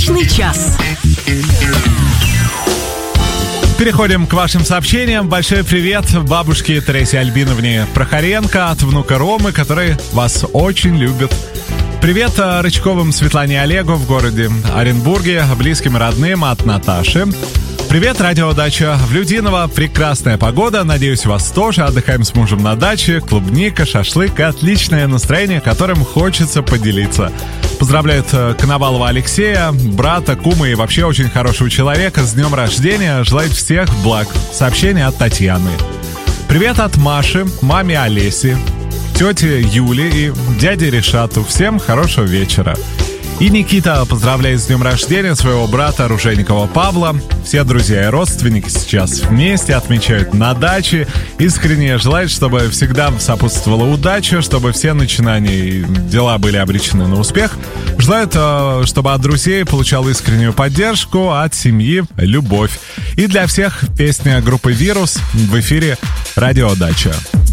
Отличный час. Переходим к вашим сообщениям. Большой привет бабушке Тересе Альбиновне Прохоренко от внука Ромы, который вас очень любит. Привет Рычковым Светлане и Олегу в городе Оренбурге, близким и родным от Наташи. Привет, радиодача в Людиново. Прекрасная погода, надеюсь, у вас тоже. Отдыхаем с мужем на даче. Клубника, шашлык, отличное настроение, которым хочется поделиться. Поздравляют Коновалова Алексея, брата, кума и вообще очень хорошего человека с днем рождения. Желает всех благ. Сообщение от Татьяны. Привет от Маши, маме Олеси, тете Юли и дяде Решату. Всем хорошего вечера. И Никита поздравляет с днем рождения своего брата Оружейникова Павла. Все друзья и родственники сейчас вместе отмечают на даче. Искренне желает, чтобы всегда сопутствовала удача, чтобы все начинания и дела были обречены на успех. Желает, чтобы от друзей получал искреннюю поддержку, от семьи любовь. И для всех песня группы «Вирус» в эфире «Радио Дача».